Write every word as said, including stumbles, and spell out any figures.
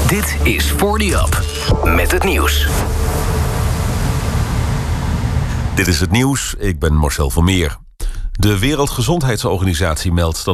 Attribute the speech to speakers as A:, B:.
A: Dit is For The Up met het nieuws.
B: Dit is het nieuws, ik ben Marcel Vermeer. De Wereldgezondheidsorganisatie meldt dat